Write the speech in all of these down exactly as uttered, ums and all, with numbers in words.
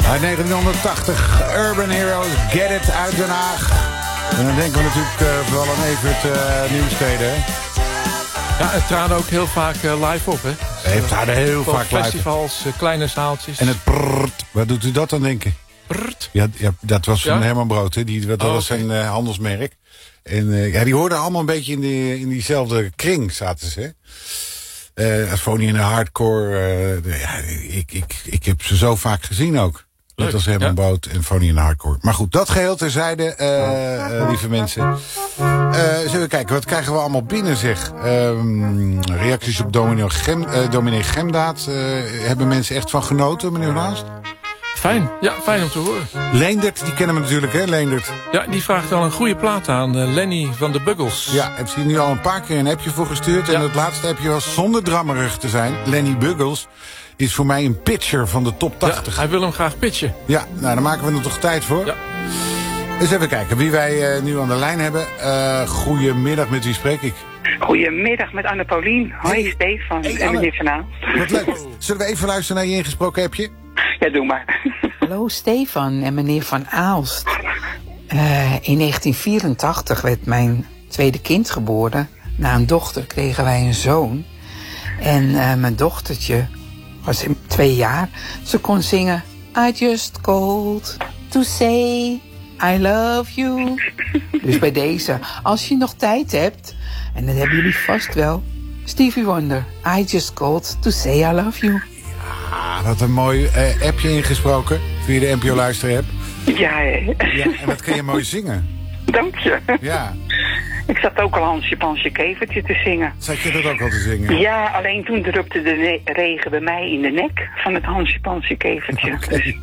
Uit negentienhonderdtachtig, Urban Heroes, Get It uit Den Haag. En dan denken we natuurlijk uh, vooral aan Evert uh, Nieuwstede, hè? Ja, het traden ook heel vaak uh, live op, hè? Hij heeft daar heel vaak live. Festivals, uh, kleine zaaltjes. En het prrrt, waar doet u dat dan denken? Prrrt? Ja, ja, dat was van ja? Herman Brood, hè? Die, dat oh, was okay. zijn uh, handelsmerk. En uh, ja, die hoorden allemaal een beetje in, die, in diezelfde kring, zaten ze, hè? Uh, als Phony in de Hardcore. Uh, de, ja, ik, ik, ik heb ze zo vaak gezien ook. Leuk, net als Herman ja? Brood en Phony in de Hardcore. Maar goed, dat geheel terzijde, uh, uh, lieve mensen. Uh, zullen we kijken, wat krijgen we allemaal binnen, zeg? Um, reacties op dominee, Gem, uh, dominee Gemdaad. Uh, hebben mensen echt van genoten, meneer Naast? Fijn, ja, fijn om te horen. Leendert, die kennen we natuurlijk, hè, Leendert? Ja, die vraagt al een goede plaat aan, uh, Lenny van de Buggles. Ja, heb je nu al een paar keer een appje voor gestuurd. En ja. Het laatste appje was zonder drammerig te zijn. Lenny Buggles is voor mij een pitcher van de top tachtig. Ja, hij wil hem graag pitchen. Ja, nou, daar maken we er toch tijd voor. Ja. Eens even kijken wie wij uh, nu aan de lijn hebben. Uh, goedemiddag, met wie spreek ik? Goedemiddag, met Anne Paulien. Hoi, hey. Stefan hey, en meneer Van Aalst. Wat leuk. Zullen we even luisteren naar je ingesproken appje? Ja, doe maar. Hallo Stefan en meneer Van Aalst. Uh, in negentien vierentachtig werd mijn tweede kind geboren. Na een dochter kregen wij een zoon. En uh, mijn dochtertje was twee jaar. Ze kon zingen I just called to say I love you. Dus bij deze, als je nog tijd hebt, en dat hebben jullie vast wel, Stevie Wonder, I just called to say I love you. Ja, wat een mooi uh, appje ingesproken via de N P O-luister-app. Ja, hè. Ja, en dat kun je mooi zingen. Dank je. Ja. Ik zat ook al Hansje Pansje Kevertje te zingen. Zat je dat ook al te zingen? Ja, alleen toen drupte de regen bij mij in de nek van het Hansje Pansje Kevertje. Okay.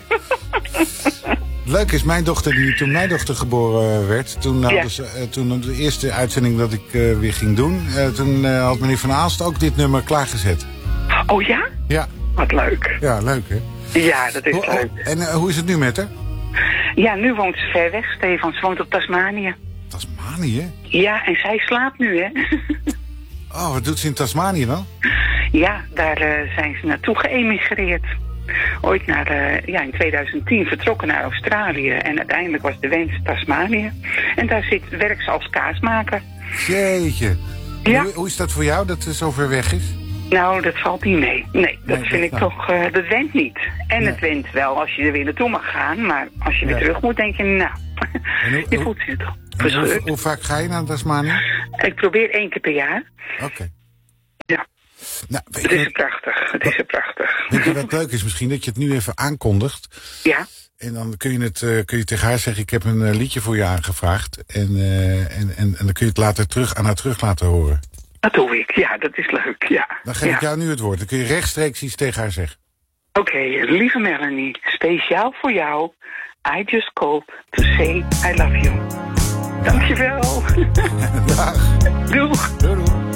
Leuk is, mijn dochter, die, toen mijn dochter geboren werd, toen, ja. hadden ze, uh, toen de eerste uitzending dat ik uh, weer ging doen, uh, toen uh, had meneer Van Aalst ook dit nummer klaargezet. Oh ja? Ja. Wat leuk. Ja, leuk hè? Ja, dat is ho, leuk. Oh, en uh, hoe is het nu met haar? Ja, nu woont ze ver weg, Stefan. Ze woont op Tasmanië. Tasmanië? Ja, en zij slaapt nu, hè. Oh, wat doet ze in Tasmanië dan? Ja, daar uh, zijn ze naartoe geëmigreerd. Ooit naar, uh, ja, in tweeduizend tien vertrokken naar Australië. En uiteindelijk was de wens Tasmanië. En daar zit, werkt ze als kaasmaker. Jeetje. Ja. Hoe, hoe is dat voor jou, dat ze zo ver weg is? Nou, dat valt niet mee. Nee, dat nee, vind dat ik toch, uh, dat went niet. En nee. Het went wel als je er weer naartoe mag gaan. Maar als je weer ja. terug moet, denk je, nou, hoe, je voelt je toch verscheurd. Hoe, hoe vaak ga je naar Tasmanië? Ik probeer één keer per jaar. Oké. Okay. Ja. Nou, het is er prachtig, het is er prachtig. Weet je wat leuk is misschien? Dat je het nu even aankondigt. Ja. En dan kun je, het, uh, kun je tegen haar zeggen, ik heb een uh, liedje voor je aangevraagd. En, uh, en, en, en dan kun je het later terug, aan haar terug laten horen. Dat doe ik, ja, dat is leuk, ja. Dan geef ja. ik jou nu het woord. Dan kun je rechtstreeks iets tegen haar zeggen. Oké, okay, lieve Melanie, speciaal voor jou. I just called to say I love you. Dankjewel. Dag. Doeg. Doei, doei.